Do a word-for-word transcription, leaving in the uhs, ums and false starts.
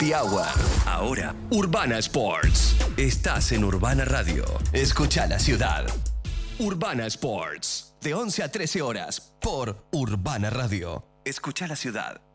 Happy Hour. Ahora, Urbana Sports. Estás en Urbana Radio. Escucha la ciudad. Urbana Sports. De once a trece horas por Urbana Radio. Escucha la ciudad.